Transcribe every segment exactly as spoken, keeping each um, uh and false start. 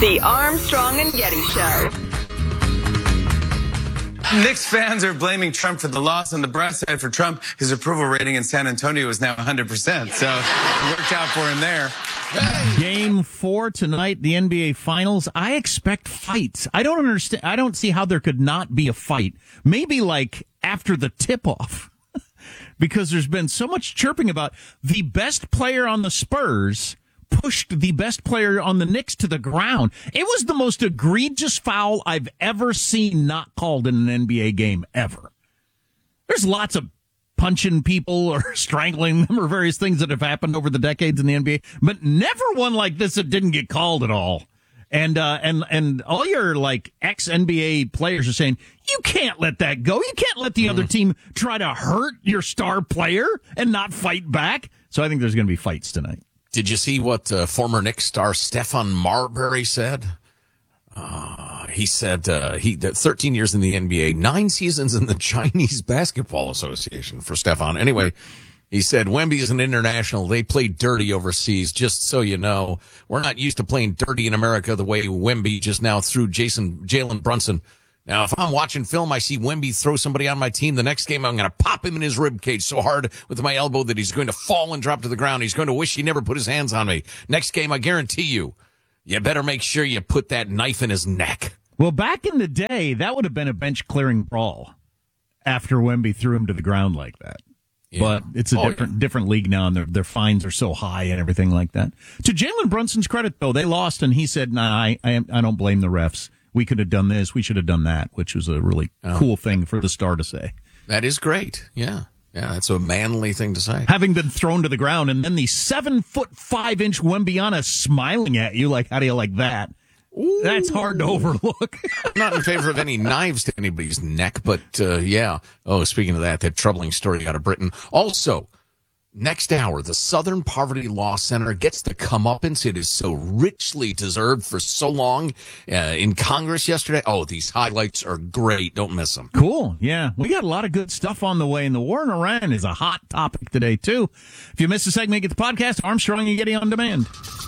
The Armstrong and Getty Show. Knicks fans are blaming Trump for the loss. On the bright side for Trump, his approval rating in San Antonio is now one hundred percent. So it worked out for him there. Game four tonight, the N B A Finals. I expect fights. I don't understand. I don't see how there could not be a fight. Maybe like after the tip-off. Because there's been so much chirping about the best player on the Spurs pushed the best player on the Knicks to the ground. It was the most egregious foul I've ever seen not called in an N B A game ever. There's lots of punching people or strangling them or various things that have happened over the decades in the N B A, but never one like this that didn't get called at all. And uh, and and all your like ex-N B A players are saying, you can't let that go. You can't let the mm. other team try to hurt your star player and not fight back. So I think there's going to be fights tonight. Did you see what uh, former Knicks star Stephon Marbury said? Uh, he said uh, he thirteen years in the N B A, nine seasons in the Chinese Basketball Association for Stephon. Anyway, he said, Wemby is an international. They play dirty overseas, just so you know. We're not used to playing dirty in America the way Wemby just now threw Jason Jalen Brunson. Now, if I'm watching film, I see Wemby throw somebody on my team. The next game, I'm going to pop him in his rib cage so hard with my elbow that he's going to fall and drop to the ground. He's going to wish he never put his hands on me. Next game, I guarantee you, you better make sure you put that knife in his neck. Well, back in the day, that would have been a bench-clearing brawl after Wemby threw him to the ground like that. Yeah. But it's a oh, different yeah. different league now, and their, their fines are so high and everything like that. To Jalen Brunson's credit, though, they lost, and he said, nah, I, I, I don't blame the refs. We could have done this. We should have done that, which was a really oh. cool thing for the star to say. That is great. Yeah. Yeah, that's a manly thing to say. Having been thrown to the ground, and then the seven foot five inch Wembyana smiling at you, like, how do you like that? Ooh. That's hard to overlook. I'm not in favor of any knives to anybody's neck, but uh, yeah. Oh, speaking of that, that troubling story out of Britain. Also, next hour, the Southern Poverty Law Center gets the comeuppance it is so richly deserved for so long uh, in Congress yesterday. Oh, these highlights are great. Don't miss them. Cool. Yeah. We got a lot of good stuff on the way, and the war in Iran is a hot topic today, too. If you missed a segment, get the podcast, Armstrong and Getty On Demand.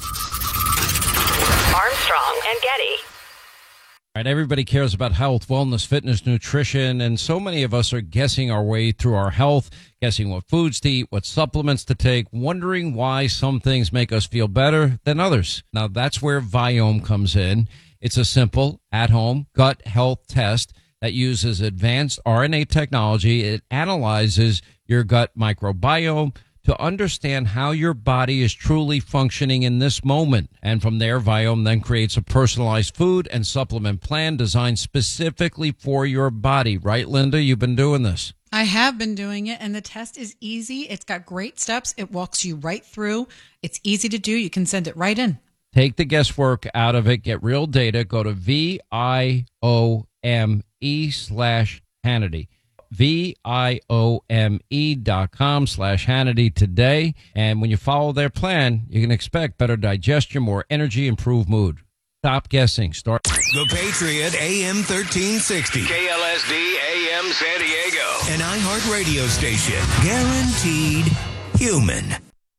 Armstrong and Getty. All right, everybody cares about health, wellness, fitness, nutrition, and so many of us are guessing our way through our health, guessing what foods to eat, what supplements to take, wondering why some things make us feel better than others. Now, that's where Viome comes in. It's a simple, at-home gut health test that uses advanced R N A technology. It analyzes your gut microbiome to understand how your body is truly functioning in this moment. And from there, Viome then creates a personalized food and supplement plan designed specifically for your body. Right, Linda? You've been doing this. I have been doing it, and the test is easy. It's got great steps. It walks you right through. It's easy to do. You can send it right in. Take the guesswork out of it. Get real data. Go to V I O M E slash Hannity. V-I-O-M-E dot com slash Hannity today. And when you follow their plan, you can expect better digestion, more energy, improved mood. Stop guessing. Start. The Patriot A M thirteen sixty. K L S D A M San Diego. An iHeart radio station. Guaranteed human.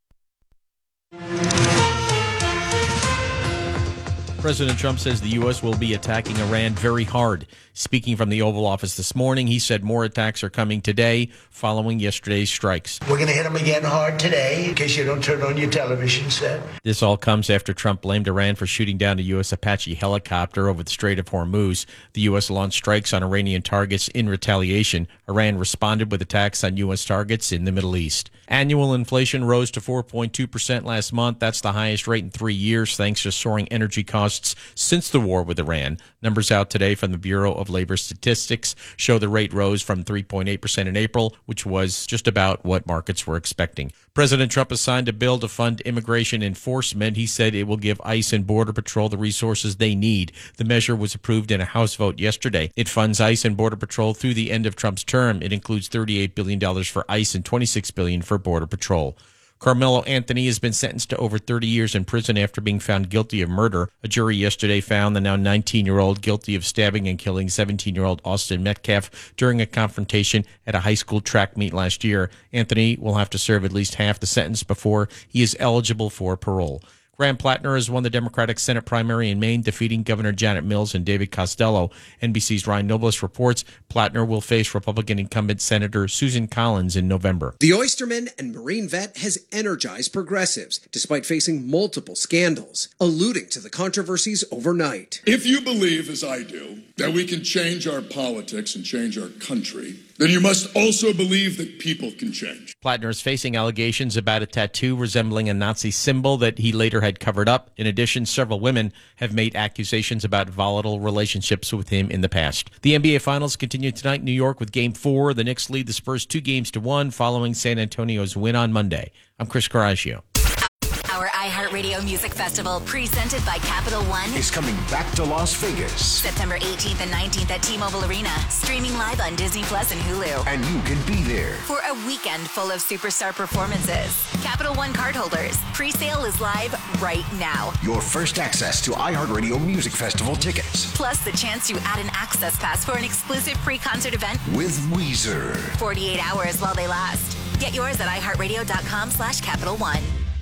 President Trump says the U S will be attacking Iran very hard. Speaking from the Oval Office this morning, he said more attacks are coming today following yesterday's strikes. We're going to hit them again hard today, in case you don't turn on your television set. This all comes after Trump blamed Iran for shooting down a U S Apache helicopter over the Strait of Hormuz. The U S launched strikes on Iranian targets in retaliation. Iran responded with attacks on U S targets in the Middle East. Annual inflation rose to four point two percent last month. That's the highest rate in three years, thanks to soaring energy costs since the war with Iran. Numbers out today from the Bureau of Labor Statistics show the rate rose from three point eight percent in April, which was just about what markets were expecting. President Trump has signed a bill to fund immigration enforcement. He said it will give ICE and Border Patrol the resources they need. The measure was approved in a House vote yesterday. It funds ICE and Border Patrol through the end of Trump's term. It includes thirty-eight billion dollars for ICE and twenty-six billion dollars for Border Patrol. Carmelo Anthony has been sentenced to over thirty years in prison after being found guilty of murder. A jury yesterday found the now nineteen-year-old guilty of stabbing and killing seventeen-year-old Austin Metcalf during a confrontation at a high school track meet last year. Anthony will have to serve at least half the sentence before he is eligible for parole. Graham Plattner has won the Democratic Senate primary in Maine, defeating Governor Janet Mills and David Costello. N B C's Ryan Nobles reports Plattner will face Republican incumbent Senator Susan Collins in November. The Oysterman and Marine vet has energized progressives, despite facing multiple scandals, alluding to the controversies overnight. If you believe, as I do, that we can change our politics and change our country, then you must also believe that people can change. Plattner is facing allegations about a tattoo resembling a Nazi symbol that he later had covered up. In addition, several women have made accusations about volatile relationships with him in the past. The N B A Finals continue tonight in New York with Game four. The Knicks lead the Spurs two games to one following San Antonio's win on Monday. I'm Chris Coraggio. Our iHeartRadio Music Festival, presented by Capital One, is coming back to Las Vegas. September eighteenth and nineteenth at T-Mobile Arena. Streaming live on Disney Plus and Hulu. And you can be there for a weekend full of superstar performances. Capital One cardholders, pre-sale is live right now. Your first access to iHeartRadio Music Festival tickets. Plus the chance to add an access pass for an exclusive pre-concert event with Weezer. forty-eight hours while they last. Get yours at iHeartRadio.com slash Capital One.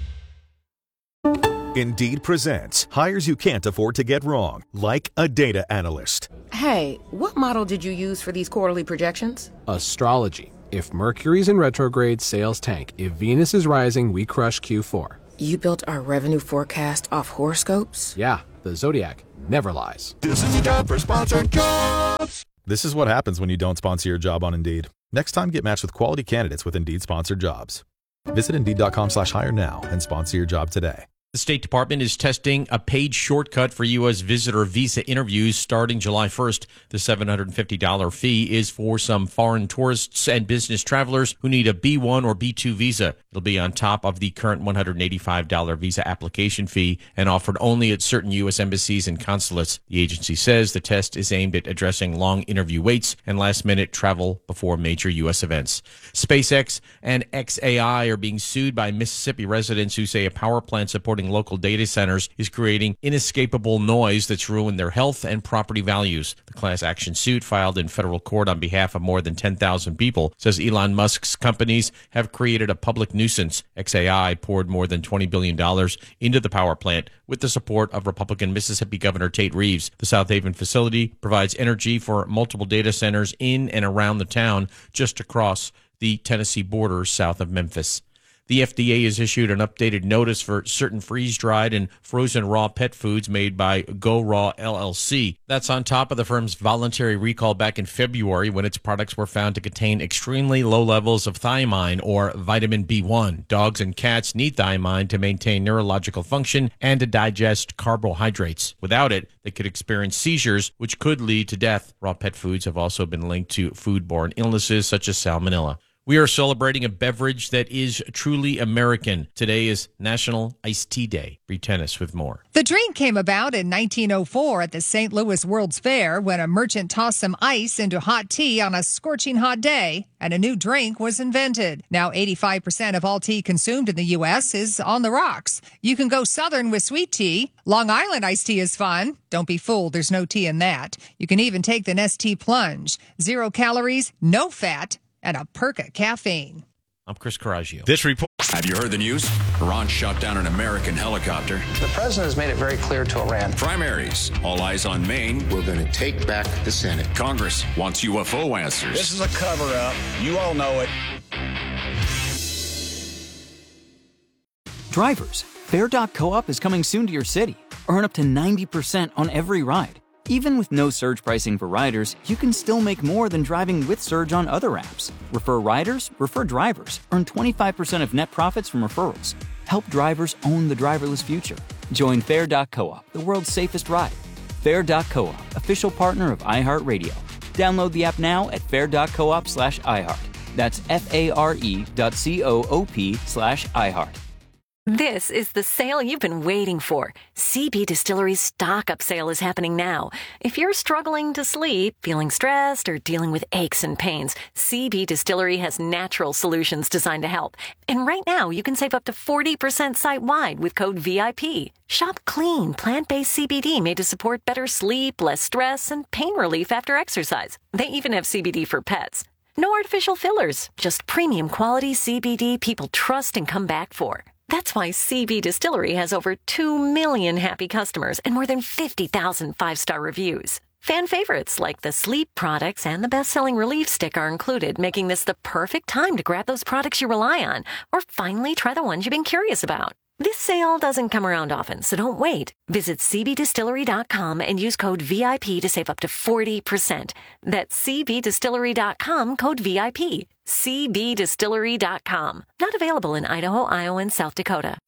Indeed presents hires you can't afford to get wrong, like a data analyst. Hey, what model did you use for these quarterly projections? Astrology. If Mercury's in retrograde, sales tank. If Venus is rising, we crush Q four. You built our revenue forecast off horoscopes? Yeah, the Zodiac never lies. This is time for sponsored jobs. This is what happens when you don't sponsor your job on Indeed. Next time, get matched with quality candidates with Indeed sponsored jobs. Visit Indeed.com slash hire now and sponsor your job today. The State Department is testing a paid shortcut for U S visitor visa interviews starting July first. The seven hundred fifty dollars fee is for some foreign tourists and business travelers who need a B one or B two visa. It'll be on top of the current one hundred eighty-five dollars visa application fee and offered only at certain U S embassies and consulates. The agency says the test is aimed at addressing long interview waits and last-minute travel before major U S events. SpaceX and X A I are being sued by Mississippi residents who say a power plant supporting local data centers is creating inescapable noise that's ruined their health and property values. The class action suit filed in federal court on behalf of more than ten thousand people says Elon Musk's companies have created a public nuisance. X A I poured more than twenty billion dollars into the power plant with the support of Republican Mississippi Governor Tate Reeves. The South Haven facility provides energy for multiple data centers in and around the town just across the Tennessee border south of Memphis. The F D A has issued an updated notice for certain freeze-dried and frozen raw pet foods made by Go Raw L L C. That's on top of the firm's voluntary recall back in February when its products were found to contain extremely low levels of thiamine or vitamin B one. Dogs and cats need thiamine to maintain neurological function and to digest carbohydrates. Without it, they could experience seizures, which could lead to death. Raw pet foods have also been linked to foodborne illnesses such as salmonella. We are celebrating a beverage that is truly American. Today is National Iced Tea Day. Read Tennis with more. The drink came about in nineteen oh four at the Saint Louis World's Fair when a merchant tossed some ice into hot tea on a scorching hot day, and a new drink was invented. Now eighty-five percent of all tea consumed in the U S is on the rocks. You can go Southern with sweet tea. Long Island iced tea is fun. Don't be fooled, there's no tea in that. You can even take the Nestea Plunge. Zero calories, no fat, and a perk of caffeine. I'm Chris Coraggio. This report. Have you heard the news? Iran shot down an American helicopter. The president has made it very clear to Iran. Primaries. All eyes on Maine. We're going to take back the Senate. Congress wants U F O answers. This is a cover-up. You all know it. Drivers, Fair dot Co-op is coming soon to your city. Earn up to ninety percent on every ride. Even with no surge pricing for riders, you can still make more than driving with Surge on other apps. Refer riders, refer drivers. Earn twenty-five percent of net profits from referrals. Help drivers own the driverless future. Join Fair dot Co-op, the world's safest ride. Fair dot Co-op, official partner of iHeartRadio. Download the app now at fair dot coop slash iHeart. That's F-A-R-E dot C-O-O-P slash iHeart. This is the sale you've been waiting for. C B Distillery's stock-up sale is happening now. If you're struggling to sleep, feeling stressed, or dealing with aches and pains, C B Distillery has natural solutions designed to help. And right now, you can save up to forty percent site-wide with code V I P. Shop clean, plant-based C B D made to support better sleep, less stress, and pain relief after exercise. They even have C B D for pets. No artificial fillers, just premium quality C B D people trust and come back for. That's why C B Distillery has over two million happy customers and more than fifty thousand five-star reviews. Fan favorites like the sleep products and the best-selling Relief Stick are included, making this the perfect time to grab those products you rely on or finally try the ones you've been curious about. This sale doesn't come around often, so don't wait. Visit C B distillery dot com and use code V I P to save up to forty percent. That's C B distillery dot com, code V I P. C B distillery dot com. Not available in Idaho, Iowa, and South Dakota.